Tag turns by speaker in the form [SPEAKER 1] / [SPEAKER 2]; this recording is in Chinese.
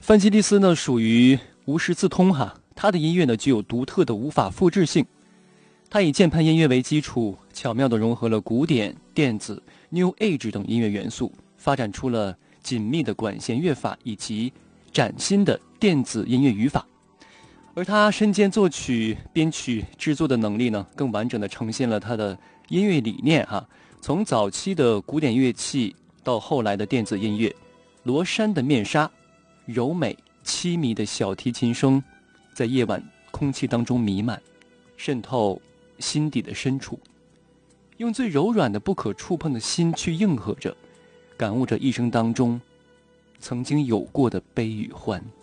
[SPEAKER 1] 范吉利斯呢属于无师自通哈，他的音乐呢具有独特的无法复制性。他以键盘音乐为基础，巧妙地融合了古典、电子、New Age 等音乐元素，发展出了紧密的管弦乐法以及崭新的电子音乐语法。而他身兼作曲、编曲、制作的能力呢，更完整地呈现了他的音乐理念哈。从早期的古典乐器到后来的电子音乐，罗珊的面纱，柔美凄迷的小提琴声，在夜晚空气当中弥漫，渗透心底的深处，用最柔软的不可触碰的心去应和着，感悟着一生当中曾经有过的悲与欢。